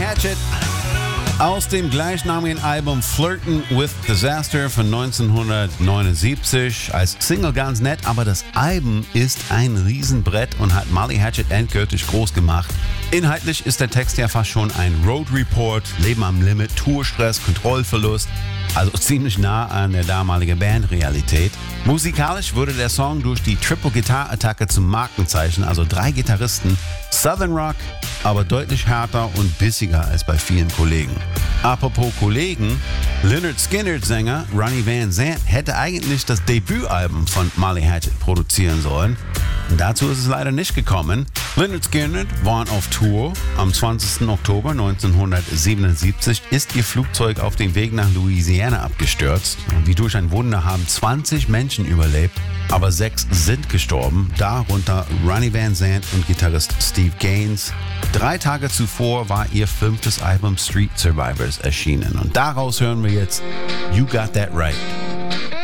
Hatchet aus dem gleichnamigen Album Flirtin' with Disaster von 1979. Als Single ganz nett, aber das Album ist ein Riesenbrett und hat Molly Hatchet endgültig groß gemacht. Inhaltlich ist der Text ja fast schon ein Road Report, Leben am Limit, Tourstress, Kontrollverlust. Also ziemlich nah an der damaligen Bandrealität. Musikalisch wurde der Song durch die Triple-Gitarre-Attacke zum Markenzeichen, also 3 Gitarristen, Southern Rock, aber deutlich härter und bissiger als bei vielen Kollegen. Apropos Kollegen, Lynyrd Skynyrd-Sänger Ronnie Van Zant hätte eigentlich das Debütalbum von Molly Hatchet produzieren sollen. Und dazu ist es leider nicht gekommen. Lynyrd Skynyrd waren auf Tour. Am 20. Oktober 1977 ist ihr Flugzeug auf dem Weg nach Louisiana abgestürzt. Und wie durch ein Wunder haben 20 Menschen überlebt, aber 6 sind gestorben, darunter Ronnie Van Zant und Gitarrist Steve Gaines. 3 Tage zuvor war ihr 5. Album Street Survivors erschienen. Und daraus hören wir jetzt You Got That Right.